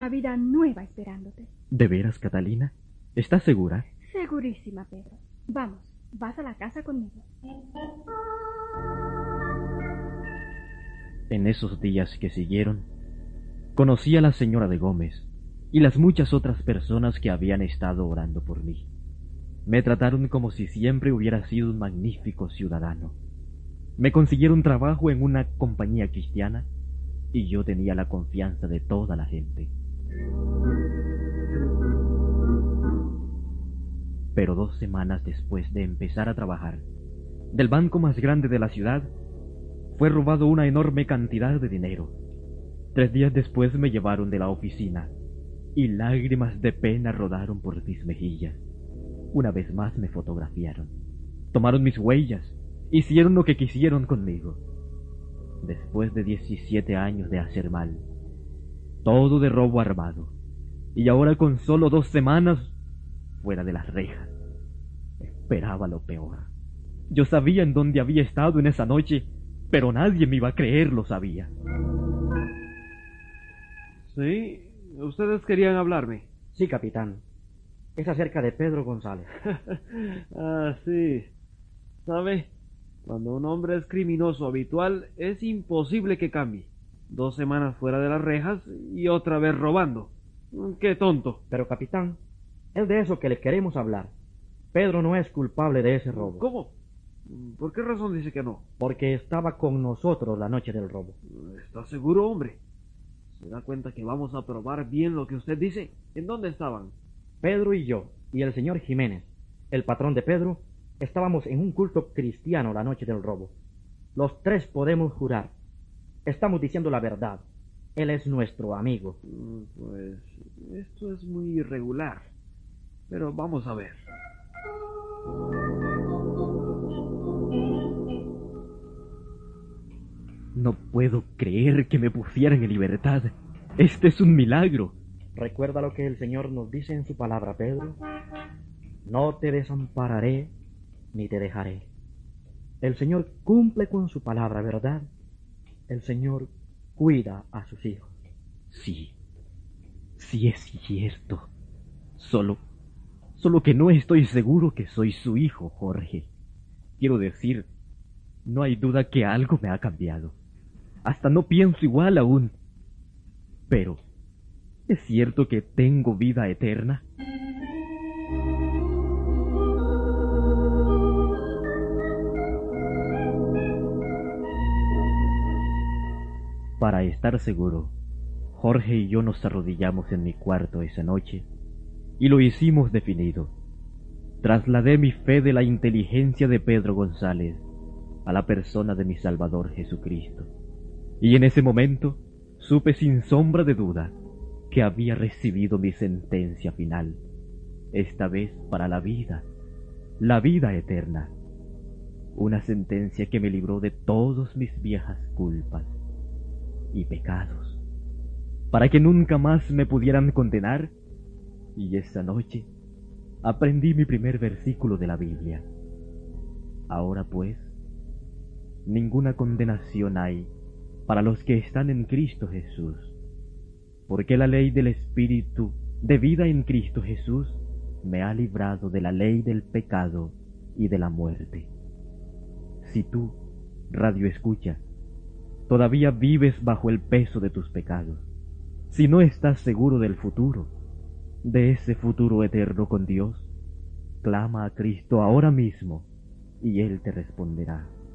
una vida nueva esperándote. ¿De veras, Catalina? ¿Estás segura? Segurísima, Pedro. Vamos, vas a la casa conmigo. En esos días que siguieron, conocí a la señora de Gómez y las muchas otras personas que habían estado orando por mí. Me trataron como si siempre hubiera sido un magnífico ciudadano. Me consiguieron trabajo en una compañía cristiana y yo tenía la confianza de toda la gente. Pero 2 semanas después de empezar a trabajar, del banco más grande de la ciudad, fue robado una enorme cantidad de dinero. 3 días después me llevaron de la oficina y lágrimas de pena rodaron por mis mejillas. Una vez más me fotografiaron, tomaron mis huellas, hicieron lo que quisieron conmigo. Después de 17 años de hacer mal, todo de robo armado, y ahora con solo 2 semanas fuera de las rejas, esperaba lo peor. Yo sabía en dónde había estado en esa noche, pero nadie me iba a creer, lo sabía. Sí, ustedes querían hablarme. Sí, capitán. Es acerca de Pedro González. Ah, sí. ¿Sabe? Cuando un hombre es criminoso habitual, es imposible que cambie. 2 semanas fuera de las rejas y otra vez robando. ¡Qué tonto! Pero, capitán, es de eso que le queremos hablar. Pedro no es culpable de ese robo. ¿Cómo? ¿Por qué razón dice que no? Porque estaba con nosotros la noche del robo. ¿Está seguro, hombre? ¿Se da cuenta que vamos a probar bien lo que usted dice? ¿En dónde estaban? Pedro y yo, y el señor Jiménez, el patrón de Pedro, estábamos en un culto cristiano la noche del robo. Los 3 podemos jurar. Estamos diciendo la verdad. Él es nuestro amigo. Pues esto es muy irregular. Pero vamos a ver. No puedo creer que me pusieran en libertad. Este es un milagro. ¿Recuerda lo que el Señor nos dice en su palabra, Pedro? No te desampararé ni te dejaré. El Señor cumple con su palabra, ¿verdad? El Señor cuida a sus hijos. Sí, sí es cierto. Solo que no estoy seguro que soy su hijo, Jorge. Quiero decir, no hay duda que algo me ha cambiado. Hasta no pienso igual aún. Pero, ¿es cierto que tengo vida eterna? Para estar seguro, Jorge y yo nos arrodillamos en mi cuarto esa noche, y lo hicimos definido. Trasladé mi fe de la inteligencia de Pedro González a la persona de mi Salvador Jesucristo, y en ese momento supe sin sombra de duda que había recibido mi sentencia final, esta vez para la vida eterna, una sentencia que me libró de todas mis viejas culpas y pecados, para que nunca más me pudieran condenar. Y esa noche aprendí mi primer versículo de la Biblia. Ahora pues, ninguna condenación hay para los que están en Cristo Jesús, porque la ley del Espíritu de vida en Cristo Jesús me ha librado de la ley del pecado y de la muerte. Si tú, radio escucha, todavía vives bajo el peso de tus pecados, si no estás seguro del futuro, de ese futuro eterno con Dios, clama a Cristo ahora mismo y Él te responderá.